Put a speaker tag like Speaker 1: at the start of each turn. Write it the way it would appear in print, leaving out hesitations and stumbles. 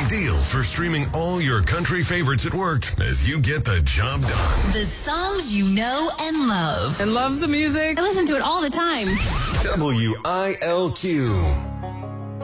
Speaker 1: Ideal for streaming all your country favorites at work as you get the job done.
Speaker 2: The songs you know and love.
Speaker 3: I love the music.
Speaker 2: I listen to it all the time.
Speaker 1: WILQ.